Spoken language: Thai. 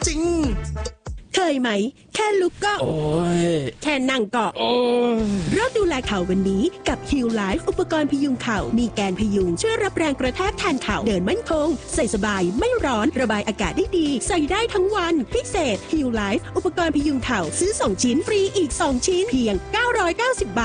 ริงเคยไหมแค่ลุกก็โอ้ยแค่นั่งก็โอ้ยเริ่มดูแลเข่าวันนี้กับ Heal Life อุปกรณ์พยุงเข่ามีแกนพยุงช่วยรับแรงกระแทกแทนเข่าเดินมั่นคงใส่สบายไม่ร้อนระบายอากาศได้ดีใส่ได้ทั้งวันพิเศษ Heal Life อุปกรณ์พยุงเข่าซื้อ2ชิ้นฟรีอีก2ชิ้นเพียง990 บาท